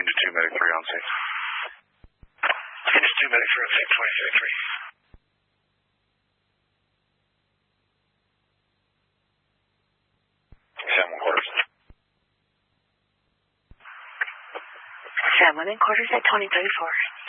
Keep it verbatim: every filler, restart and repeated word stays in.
Change two, medic three on scene. Change two, medic three on scene, twenty thirty-three. Sam one quarters. Sam one in quarters at twenty thirty-four.